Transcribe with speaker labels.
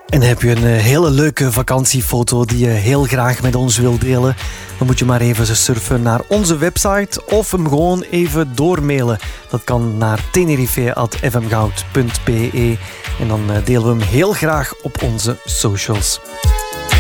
Speaker 1: En heb je een hele leuke vakantiefoto die je heel graag met ons wilt delen, dan moet je maar even surfen naar onze website of hem gewoon even doormailen. Dat kan naar tenerife@fmgoud.be en dan delen we hem heel graag op onze socials.